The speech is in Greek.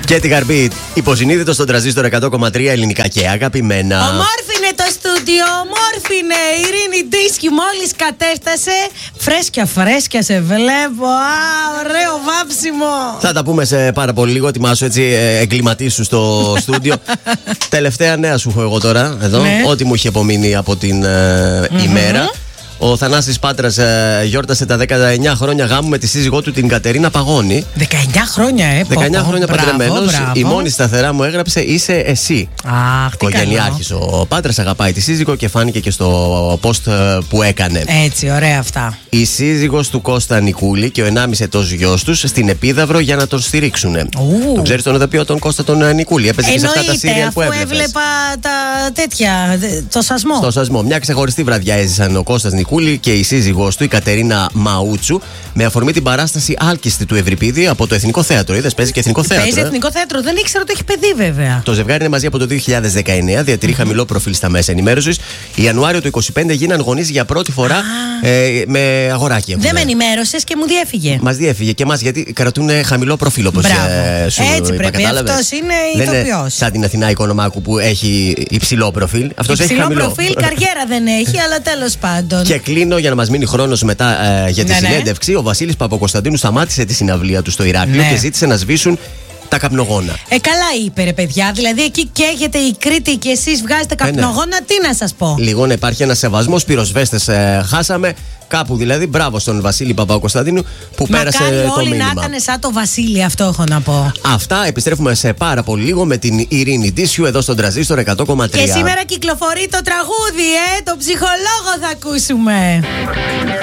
Και την Γαρμπή, υποσυνείδητο στον τραζίστορ 100,3 ελληνικά και αγαπημένα. Ομόρφινε το στούντιο, ομόρφινε. Η Ειρήνη Ντίσκι μόλις κατέφτασε. Φρέσκια σε βλέπω. Ωραίο βάψιμο. Θα τα πούμε σε πάρα πολύ λίγο. Ετοιμάσου έτσι, εγκληματίσου στο στούντιο. Τελευταία νέα σου έχω εγώ τώρα εδώ. Ναι. Ό,τι μου είχε απομείνει από την ημέρα. Ο Θανάσης Πάτρας γιόρτασε τα 19 χρόνια γάμου με τη σύζυγό του την Κατερίνα Παγώνη. 19 χρόνια, 19 χρόνια παντρεμένος. Η μόνη σταθερά μου έγραψε είσαι εσύ. Αχ, οικογενειάρχης. Ο Πάτρας αγαπάει τη σύζυγο και φάνηκε και στο post που έκανε. Έτσι, ωραία αυτά. Η σύζυγος του Κώστα Νικούλη και ο 1,5 ετός γιος τους στην Επίδαυρο για να τον στηρίξουν. Τον ξέρεις τον οδοποιό τον Κώστα τον Νικούλη? Έπαιζε και σε αυτά τα σύριαλ που έβλεπες. Έβλεπα τα τέτοια. Το Σασμό. Στο Σασμό. Μια ξεχωριστή βραδιά έζησαν ο Κώστας Νικούλη και η σύζυγός του, η Κατερίνα Μαούτσου, με αφορμή την παράσταση Άλκιστη του Ευρυπίδη από το Εθνικό Θέατρο. Είδες, παίζει και Εθνικό Θέατρο. Παίζει Εθνικό Θέατρο. Δεν ήξερα ότι έχει παιδί, βέβαια. Το ζευγάρι είναι μαζί από το 2019, διατηρεί χαμηλό προφίλ στα μέσα ενημέρωσης. Ιανουάριο του 2025 γίναν γονείς για πρώτη φορά με αγοράκι. Δεν με ενημέρωσες και μου διέφυγε. Μας διέφυγε και εμάς, γιατί κρατούν χαμηλό προφίλ, όπως σου είπα. Έτσι πρέπει. Αυτός είναι ηθοποιός. Σαν την Αθηνά Οικονομάκου που έχει υψηλό προφίλ. Αυτός έχει χαμηλό προφίλ, καριέρα δεν έχει, αλλά τέλος πάντων. Και κλείνω για να μας μείνει χρόνος μετά για τη συνέντευξη. Ο Βασίλης Παπακοσταντίνου σταμάτησε τη συναυλία του στο Ηράκλειο και ζήτησε να σβήσουν τα καπνογόνα. Καλά είπε, ρε παιδιά. Δηλαδή εκεί καίγεται η Κρήτη και εσείς βγάζετε καπνογόνα. Τι να σας πω. Λίγο να υπάρχει ένα σεβασμός. Πυροσβέστες χάσαμε. Κάπου δηλαδή, μπράβο στον Βασίλη Παπακοσταντίνου που πέρασε το μήνυμα. Όλοι να ήταν σαν το Βασίλη, αυτό έχω να πω. Αυτά, επιστρέφουμε σε πάρα πολύ λίγο με την Ειρήνη Ντίσιου εδώ στον Τραζίστορ 100,3. Και σήμερα κυκλοφορεί το τραγούδι, το ψυχολόγο θα ακούσουμε.